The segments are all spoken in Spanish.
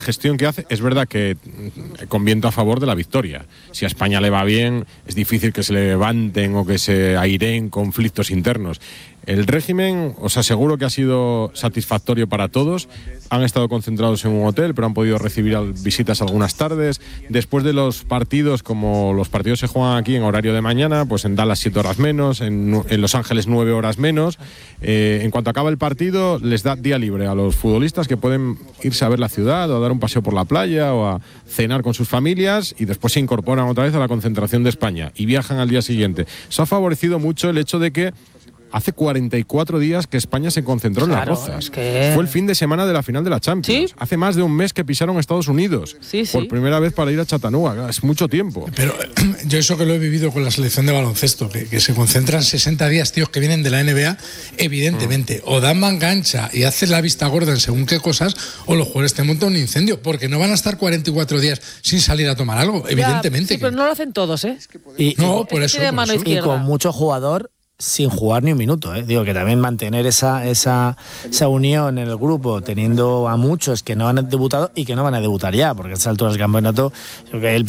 gestión que hace, es verdad que con viento a favor de la victoria. Si a España le va bien, es difícil que se levanten o que se aireen conflictos internos. El régimen, os aseguro que ha sido satisfactorio para todos. Han estado concentrados en un hotel, pero han podido recibir visitas algunas tardes. Después de los partidos, como los partidos se juegan aquí en horario de mañana, pues en Dallas 7 horas menos, en Los Ángeles 9 horas menos. En cuanto acaba el partido, les da día libre a los futbolistas, que pueden irse a ver la ciudad o a dar un paseo por la playa o a cenar con sus familias, y después se incorporan otra vez a la concentración de España y viajan al día siguiente. Eso ha favorecido mucho el hecho de que hace 44 días que España se concentró en Las Rozas. Fue el fin de semana de la final de la Champions. ¿Sí? Hace más de un mes que pisaron Estados Unidos. Por primera vez para ir a Chattanooga. Es mucho tiempo. Pero yo eso que lo he vivido con la selección de baloncesto, que se concentran 60 días, tíos que vienen de la NBA, evidentemente, o dan manga ancha y hacen la vista gorda en según qué cosas, o los jugadores te montan un incendio, porque no van a estar 44 días sin salir a tomar algo, evidentemente. Sí, pero no lo hacen todos, ¿eh? No, por eso. Y con mucho jugador sin jugar ni un minuto, ¿eh? Digo que también mantener esa unión en el grupo, teniendo a muchos que no han debutado y que no van a debutar ya, porque a estas alturas del campeonato creo que él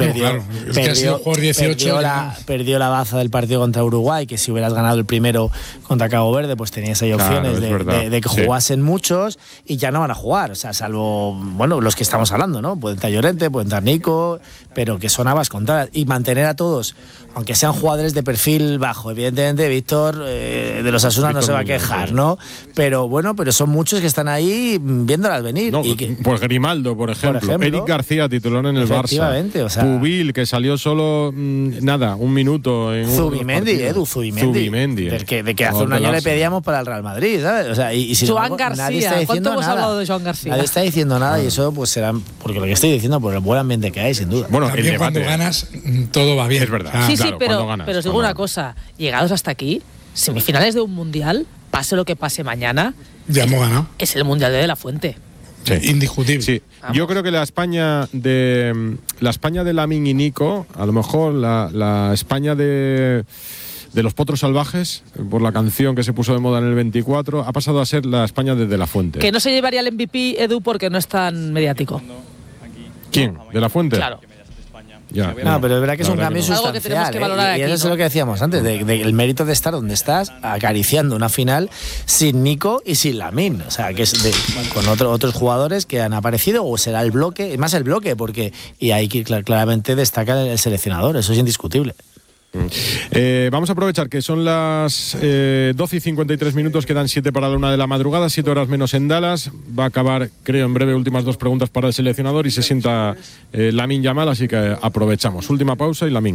perdió la baza del partido contra Uruguay, que si hubieras ganado el primero contra Cabo Verde, pues tenías ahí opciones de que jugasen muchos, y ya no van a jugar, o sea, salvo, bueno, los que estamos hablando, ¿no? Pueden estar Llorente, pueden estar Nico, pero que son habas contadas, y mantener a todos, aunque sean jugadores de perfil bajo, evidentemente Víctor de los Asuna no se va a quejar, ¿no? Pero bueno, pero son muchos que están ahí viéndolas venir. No, pues Grimaldo, por ejemplo. Eric García, titular en el Barça. O sea, Pubil, que salió solo un minuto en Zubimendi, de que hace un año le pedíamos para el Real Madrid, ¿sabes? O sea, y si Joan García, ¿cuánto hemos hablado de Joan García? Nadie está diciendo nada, y eso pues será porque lo que estoy diciendo, por el buen ambiente que hay, sin duda. Bueno, también cuando ganas todo va bien. Es verdad. Sí, claro, pero os digo una cosa, llegados hasta aquí, semifinales de un mundial, pase lo que pase mañana, ya hemos ganado. Es el mundial de De La Fuente. Sí. Indiscutible. Sí. Yo creo que la España de Lamine y Nico, a lo mejor la España de los Potros Salvajes, por la canción que se puso de moda en el 24, ha pasado a ser la España de La Fuente. Que no se llevaría el MVP, Edu, porque no es tan mediático. ¿Quién? ¿De La Fuente? Claro. Ya, no, pero es verdad que es un cambio sustancial. Algo que tenemos que valorar aquí, y eso es lo que decíamos antes, el mérito de estar donde estás, acariciando una final sin Nico y sin Lamine. O sea, que es con otros jugadores que han aparecido, o será el bloque, más el bloque, porque y ahí claramente destaca el seleccionador, eso es indiscutible. Vamos a aprovechar que son las 12 y 53 minutos, quedan 7 para la 1 de la madrugada, 7 horas menos en Dallas. Va a acabar, creo, en breve, últimas 2 preguntas para el seleccionador y se sienta Lamine Yamal, así que aprovechamos. Última pausa y Lamine.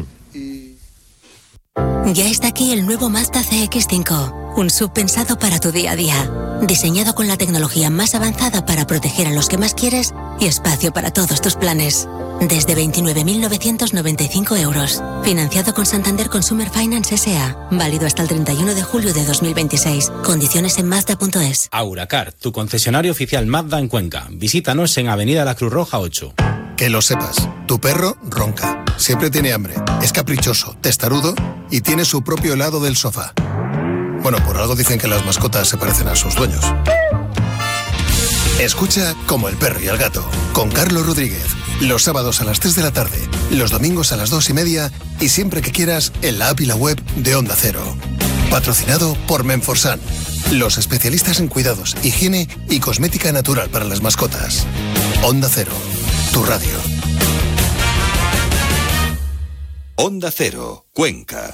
Ya está aquí el nuevo Mazda CX-5, un SUV pensado para tu día a día, diseñado con la tecnología más avanzada para proteger a los que más quieres y espacio para todos tus planes. Desde 29.995 euros. Financiado con Santander Consumer Finance S.A. Válido hasta el 31 de julio de 2026. Condiciones en Mazda.es. Auracar, tu concesionario oficial Mazda en Cuenca. Visítanos en Avenida La Cruz Roja 8. Que lo sepas, tu perro ronca, siempre tiene hambre, es caprichoso, testarudo y tiene su propio helado del sofá. Bueno, por algo dicen que las mascotas se parecen a sus dueños. Escucha Como el perro y el gato, con Carlos Rodríguez. Los sábados a las 3 de la tarde, los domingos a las 2:30 y siempre que quieras en la app y la web de Onda Cero. Patrocinado por Menforsan, los especialistas en cuidados, higiene y cosmética natural para las mascotas. Onda Cero, tu radio. Onda Cero, Cuenca.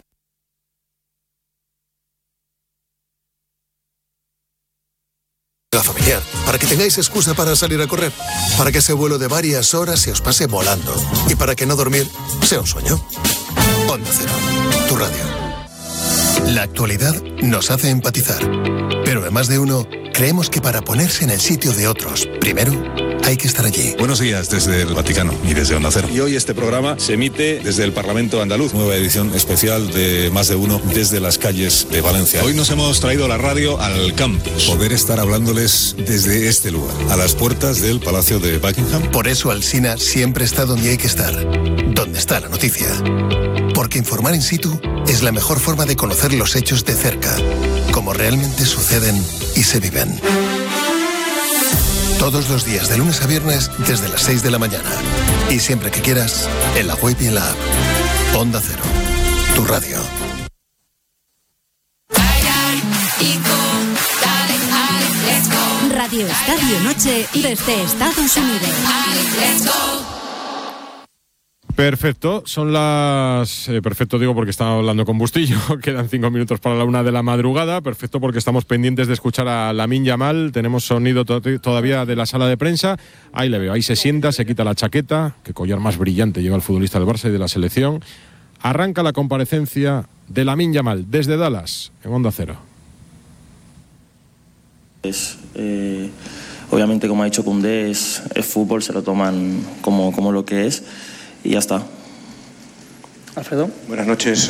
Familiar, para que tengáis excusa para salir a correr, para que ese vuelo de varias horas se os pase volando y para que no dormir sea un sueño. Onda Cero, tu radio. La actualidad nos hace empatizar, pero además de uno, creemos que para ponerse en el sitio de otros, primero hay que estar allí. Buenos días desde el Vaticano y desde Onda Cero. Y hoy este programa se emite desde el Parlamento andaluz. Nueva edición especial de Más de Uno desde las calles de Valencia. Hoy nos hemos traído la radio al campus. Poder estar hablándoles desde este lugar, a las puertas del Palacio de Buckingham. Por eso Alsina siempre está donde hay que estar, donde está la noticia. Porque informar in situ es la mejor forma de conocer los hechos de cerca, como realmente suceden y se viven. Todos los días, de lunes a viernes, desde las 6 de la mañana. Y siempre que quieras, en la web y en la app. Onda Cero, tu radio. Radio Estadio Noche desde Estados Unidos. Perfecto, son las... perfecto digo porque estaba hablando con Bustillo, quedan 5 minutos para la 1 de la madrugada, perfecto porque estamos pendientes de escuchar a Lamine Yamal, tenemos sonido todavía de la sala de prensa, ahí le veo, ahí se sienta, se quita la chaqueta, qué collar más brillante lleva el futbolista del Barça y de la selección, arranca la comparecencia de Lamine Yamal desde Dallas, en Onda Cero. Obviamente, como ha dicho Koundé, es fútbol, se lo toman como lo que es y ya está. Alfredo. Buenas noches.